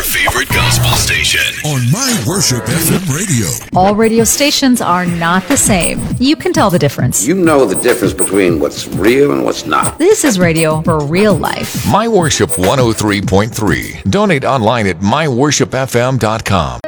favorite gospel station on My Worship FM radio. All radio stations are not the same. You can tell the difference. You know the difference between what's real and what's not. This is radio for real life. My Worship 103.3. Donate online at myworshipfm.com.